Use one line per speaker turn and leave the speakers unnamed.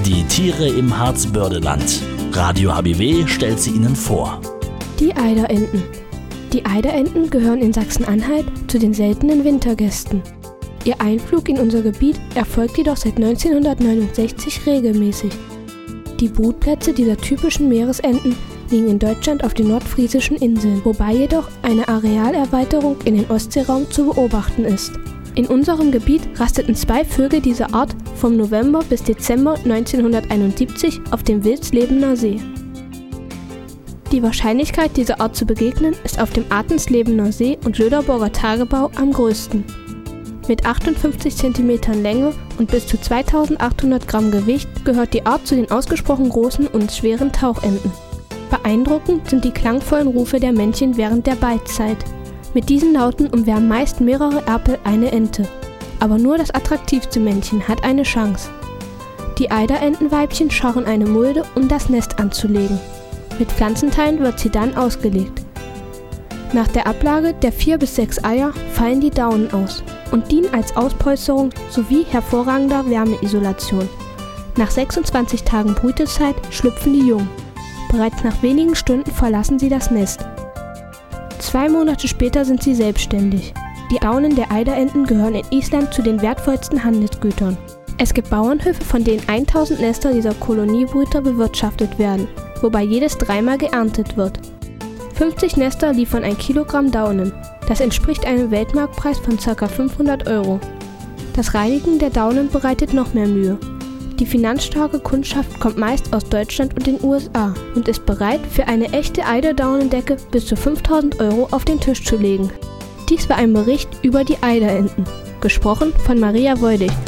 Die Tiere im Harzbördeland. Radio HBW stellt sie Ihnen vor.
Die Eiderenten. Die Eiderenten gehören in Sachsen-Anhalt zu den seltenen Wintergästen. Ihr Einflug in unser Gebiet erfolgt jedoch seit 1969 regelmäßig. Die Brutplätze dieser typischen Meeresenten liegen in Deutschland auf den nordfriesischen Inseln, wobei jedoch eine Arealerweiterung in den Ostseeraum zu beobachten ist. In unserem Gebiet rasteten 2 Vögel dieser Art vom November bis Dezember 1971 auf dem Wilslebener See. Die Wahrscheinlichkeit, dieser Art zu begegnen, ist auf dem Artenslebener See und Söderborger Tagebau am größten. Mit 58 cm Länge und bis zu 2800 Gramm Gewicht gehört die Art zu den ausgesprochen großen und schweren Tauchenten. Beeindruckend sind die klangvollen Rufe der Männchen während der Balzzeit. Mit diesen Lauten umwerben meist mehrere Erpel eine Ente. Aber nur das attraktivste Männchen hat eine Chance. Die Eiderentenweibchen scharren eine Mulde, um das Nest anzulegen. Mit Pflanzenteilen wird sie dann ausgelegt. Nach der Ablage der 4 bis 6 Eier fallen die Daunen aus und dienen als Auspolsterung sowie hervorragender Wärmeisolation. Nach 26 Tagen Brütezeit schlüpfen die Jungen. Bereits nach wenigen Stunden verlassen sie das Nest. 2 Monate später sind sie selbstständig. Die Daunen der Eiderenten gehören in Island zu den wertvollsten Handelsgütern. Es gibt Bauernhöfe, von denen 1000 Nester dieser Koloniebrüter bewirtschaftet werden, wobei jedes 3-mal geerntet wird. 50 Nester liefern 1 Kilogramm Daunen. Das entspricht einem Weltmarktpreis von ca. 500 €. Das Reinigen der Daunen bereitet noch mehr Mühe. Die finanzstarke Kundschaft kommt meist aus Deutschland und den USA und ist bereit, für eine echte Eiderdaunendecke bis zu 5.000 € auf den Tisch zu legen. Dies war ein Bericht über die Eiderenten, gesprochen von Maria Woldig.